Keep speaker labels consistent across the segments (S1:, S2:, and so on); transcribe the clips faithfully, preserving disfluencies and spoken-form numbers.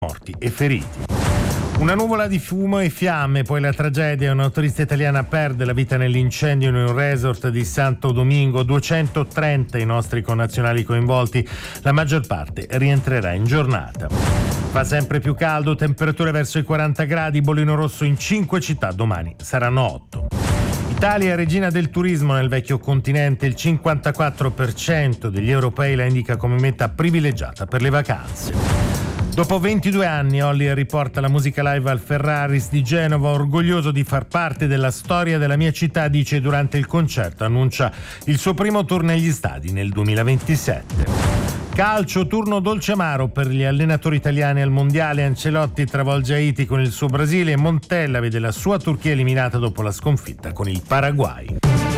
S1: morti e feriti. Una nuvola di fumo e fiamme, poi la tragedia. Una turista italiana perde la vita nell'incendio in un resort di Santo Domingo. duecentotrenta i nostri connazionali coinvolti. La maggior parte rientrerà in giornata. Fa sempre più caldo, temperature verso i quaranta gradi, bollino rosso in cinque città, domani saranno otto. Italia è regina del turismo nel vecchio continente, il cinquantaquattro per cento degli europei la indica come meta privilegiata per le vacanze. Dopo ventidue anni Olli riporta la musica live al Ferraris di Genova, orgoglioso di far parte della storia della mia città, dice durante il concerto, annuncia il suo primo tour negli stadi nel duemilaventisette. Calcio, turno dolce amaro per gli allenatori italiani al mondiale. Ancelotti travolge Haiti con il suo Brasile e Montella vede la sua Turchia eliminata dopo la sconfitta con il Paraguay.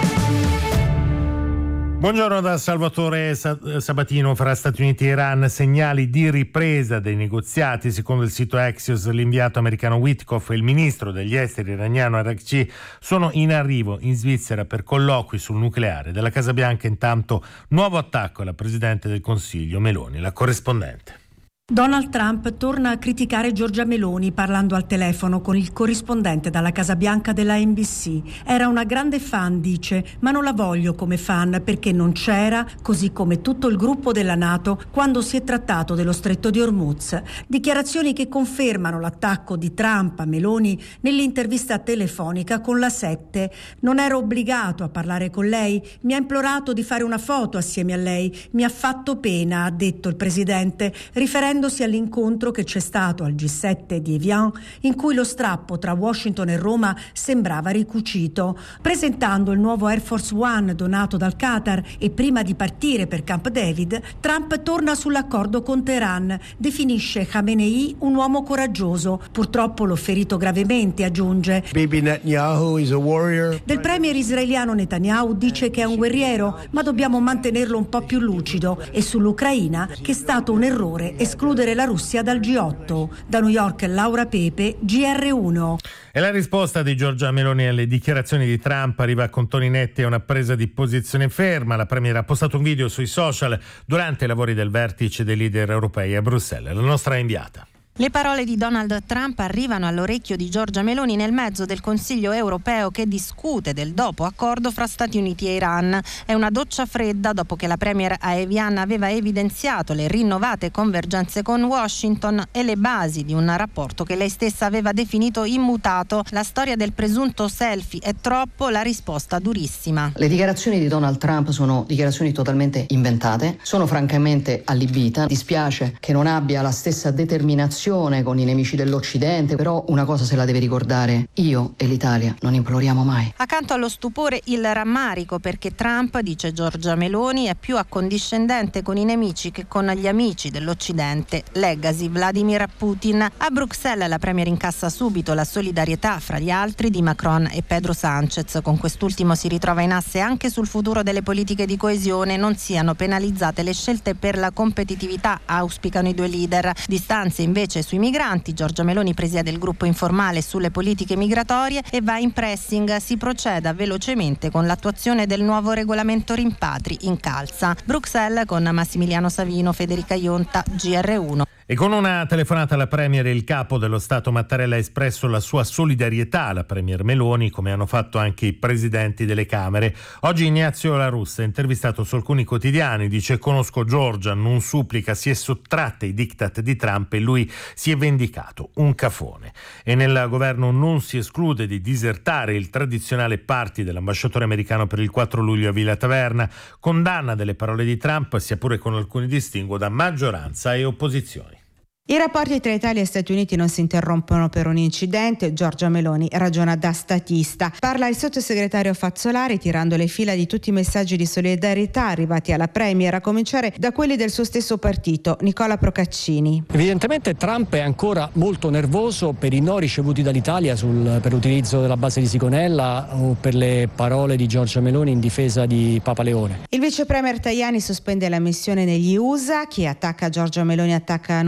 S1: Buongiorno da Salvatore Sabatino. Fra Stati Uniti e Iran, segnali di ripresa dei negoziati. Secondo il sito Axios, l'inviato americano Witkoff e il ministro degli esteri iraniano Araghchi sono in arrivo in Svizzera per colloqui sul nucleare. Dalla Casa Bianca intanto nuovo attacco alla Presidente del Consiglio Meloni, la corrispondente.
S2: Donald Trump torna a criticare Giorgia Meloni parlando al telefono con il corrispondente dalla Casa Bianca della N B C. Era una grande fan, dice, ma non la voglio come fan perché non c'era, così come tutto il gruppo della NATO, quando si è trattato dello stretto di Hormuz. Dichiarazioni che confermano l'attacco di Trump a Meloni nell'intervista telefonica con la sette. Non ero obbligato a parlare con lei, mi ha implorato di fare una foto assieme a lei, mi ha fatto pena, ha detto il presidente, riferendosi all'incontro che c'è stato al G sette di Evian, in cui lo strappo tra Washington e Roma sembrava ricucito. Presentando il nuovo Air Force One donato dal Qatar e prima di partire per Camp David, Trump torna sull'accordo con Teheran, definisce Khamenei un uomo coraggioso, purtroppo l'ho ferito gravemente, aggiunge.
S3: Bibi Netanyahu is a warrior.
S2: Del premier israeliano Netanyahu dice che è un guerriero, ma dobbiamo mantenerlo un po' più lucido, e sull'Ucraina che è stato un errore escludere la Russia dal G otto. Da New York Laura Pepe, G R uno.
S1: E la risposta di Giorgia Meloni alle dichiarazioni di Trump arriva con toni netti e una presa di posizione ferma. La premier ha postato un video sui social durante i lavori del vertice dei leader europei a Bruxelles. La nostra inviata.
S4: Le parole di Donald Trump arrivano all'orecchio di Giorgia Meloni nel mezzo del Consiglio europeo che discute del dopo accordo fra Stati Uniti e Iran. È una doccia fredda dopo che la premier a Evian aveva evidenziato le rinnovate convergenze con Washington e le basi di un rapporto che lei stessa aveva definito immutato. La storia del presunto selfie è troppo, la risposta durissima.
S5: Le dichiarazioni di Donald Trump sono dichiarazioni totalmente inventate, sono francamente allibita. Dispiace che non abbia la stessa determinazione con i nemici dell'Occidente, però una cosa se la deve ricordare: io e l'Italia non imploriamo mai.
S4: Accanto allo stupore il rammarico, perché Trump, dice Giorgia Meloni, è più accondiscendente con i nemici che con gli amici dell'Occidente. Legacy Vladimir Putin. A Bruxelles la premier incassa subito la solidarietà fra gli altri di Macron e Pedro Sánchez. Con quest'ultimo si ritrova in asse anche sul futuro delle politiche di coesione, non siano penalizzate le scelte per la competitività, auspicano i due leader. Distanze invece sui migranti. Giorgia Meloni presiede il gruppo informale sulle politiche migratorie e va in pressing. Si proceda velocemente con l'attuazione del nuovo regolamento rimpatri, incalza. Bruxelles con Massimiliano Savino, Federica Ionta, G R uno.
S1: E con una telefonata alla premier, il capo dello Stato Mattarella ha espresso la sua solidarietà alla premier Meloni, come hanno fatto anche i presidenti delle Camere. Oggi Ignazio La Russa, intervistato su alcuni quotidiani, dice: conosco Giorgia, non supplica, si è sottratta ai diktat di Trump e lui si è vendicato, un cafone. E nel governo non si esclude di disertare il tradizionale party dell'ambasciatore americano per il quattro luglio a Villa Taverna. Condanna delle parole di Trump, sia pure con alcuni distinguo, da maggioranza e opposizioni.
S6: I rapporti tra Italia e Stati Uniti non si interrompono per un incidente. Giorgia Meloni ragiona da statista. Parla il sottosegretario Fazzolari tirando le fila di tutti i messaggi di solidarietà arrivati alla premier, a cominciare da quelli del suo stesso partito, Nicola Procaccini.
S7: Evidentemente Trump è ancora molto nervoso per i no ricevuti dall'Italia sul, per l'utilizzo della base di Sigonella o per le parole di Giorgia Meloni in difesa di Papa Leone.
S6: Il vice premier Tajani sospende la missione negli U S A. Chi attacca Giorgia Meloni attacca noi tutti,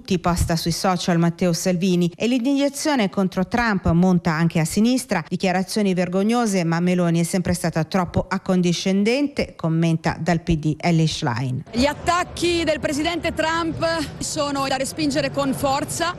S6: tutti, posta sui social Matteo Salvini, e l'indignazione contro Trump monta anche a sinistra. Dichiarazioni vergognose, ma Meloni è sempre stata troppo accondiscendente, commenta dal P D Elly Schlein.
S8: Gli attacchi del presidente Trump sono da respingere con forza.